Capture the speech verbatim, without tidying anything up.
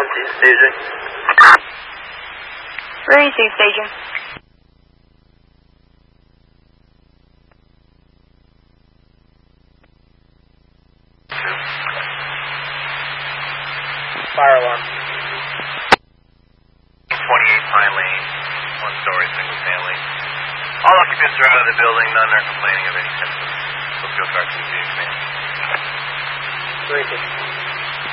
seventeen staging. Where is he staging? Fire alarm. twenty-eight Pine Lane, one story, single family. All occupants are out of the building, none are complaining of any symptoms. Let's go start to the exam. Three.